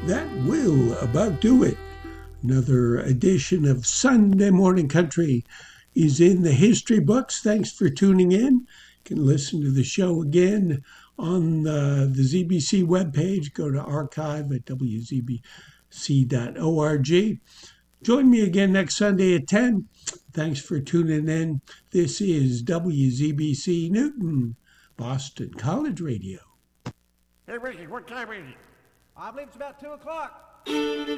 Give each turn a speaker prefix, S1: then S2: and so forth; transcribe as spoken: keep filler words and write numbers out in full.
S1: that will about do it. Another edition of Sunday Morning Country is in the history books. Thanks for tuning in. You can listen to the show again on the, the Z B C webpage. Go to archive at w z b c dot org. Join me again next Sunday at ten. Thanks for tuning in. This is W Z B C Newton, Boston College Radio.
S2: Hey, Ricky, what time is it?
S3: I believe it's about two o'clock.